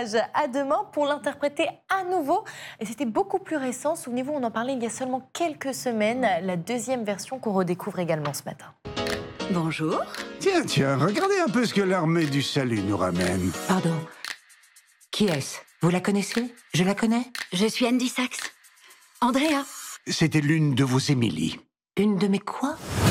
hommage à Demain pour l'interpréter à nouveau. Et c'était beaucoup plus récent. Souvenez-vous, on en parlait il y a seulement quelques semaines. La deuxième version qu'on redécouvre également ce matin. Bonjour. Tiens, regardez un peu ce que l'armée du salut nous ramène. Pardon. Qui est-ce? Vous la connaissez? Je la connais? Je suis Andy Sachs. Andrea. C'était l'une de vos Émilie. Une de mes quoi?